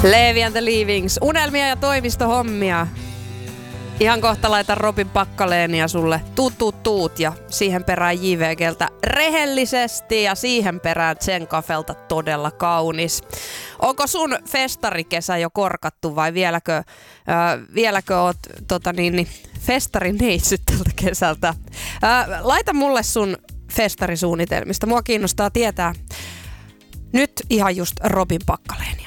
Levi and the Leavings, unelmia ja toimistohommia. Ihan kohta laitan Robin Pakkaleenia sulle tuut ja siihen perään JVGltä rehellisesti ja siihen perään Zen Cafelta todella kaunis. Onko sun festarikesä jo korkattu vai vieläkö oot festarineitsyt tältä kesältä? Laita mulle sun festarisuunnitelmista. Mua kiinnostaa tietää nyt ihan just Robin Pakkaleenia.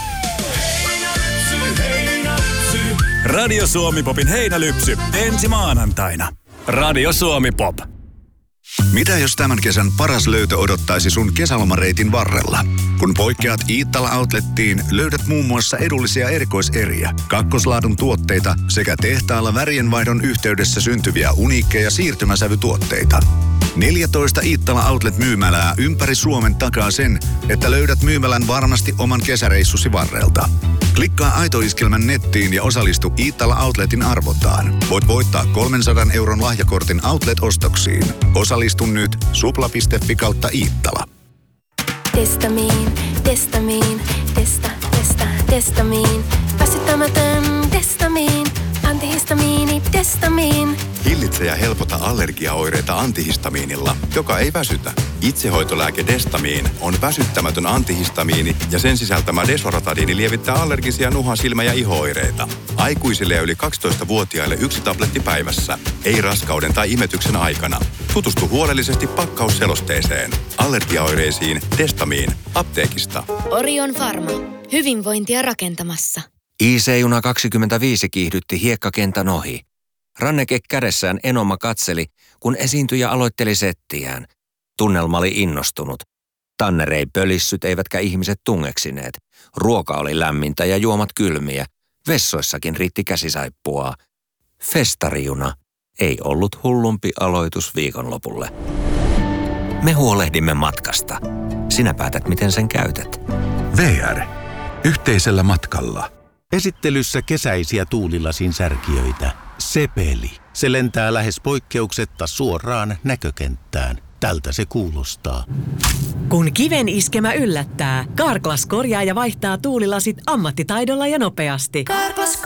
Radio Suomi Popin heinälypsy ensi maanantaina. Radio Suomi Pop. Mitä jos tämän kesän paras löytö odottaisi sun kesälomareitin varrella? Kun poikkeat Iittala Outlettiin, löydät muun muassa edullisia erikoiseriä, kakkoslaadun tuotteita sekä tehtaalla värienvaihdon yhteydessä syntyviä uniikkeja siirtymäsävytuotteita. 14 Iittala Outlet-myymälää ympäri Suomen takaa sen, että löydät myymälän varmasti oman kesäreissusi varrelta. Klikkaa Aito-iskelmän nettiin ja osallistu Iittala Outletin arvontaan. Voit voittaa 300 € lahjakortin Outlet-ostoksiin. Osallistu nyt supla.fi/Iittala. Testamiin. Väsyttämätön Testamiin. Antihistamiini, Testamiin. Hillitse ja helpota allergiaoireita antihistamiinilla, joka ei väsytä. Itsehoitolääke Destamiin on väsyttämätön antihistamiini ja sen sisältämä desoratadiini lievittää allergisia nuha-, silmä- ja iho-oireita. Aikuisille ja yli 12-vuotiaille 1 tabletti päivässä. Ei raskauden tai imetyksen aikana. Tutustu huolellisesti pakkausselosteeseen. Allergiaoireisiin Destamiin. Apteekista. Orion Pharma. Hyvinvointia rakentamassa. IC-juna 25 kiihdytti hiekkakentän ohi. Ranneke kädessään Enoma katseli, kun esiintyjä aloitteli settiään. Tunnelma oli innostunut. Tanner ei pölissyt eivätkä ihmiset tungeksineet. Ruoka oli lämmintä ja juomat kylmiä. Vessoissakin riitti käsisaippua. Festarijuna ei ollut hullumpi aloitus viikonlopulle. Me huolehdimme matkasta. Sinä päätät, miten sen käytät. VR. Yhteisellä matkalla. Esittelyssä kesäisiä tuulilasin särkijöitä. Sepeli. Se lentää lähes poikkeuksetta suoraan näkökenttään. Tältä se kuulostaa. Kun kiven iskemä yllättää, Carglass korjaa ja vaihtaa tuulilasit ammattitaidolla ja nopeasti.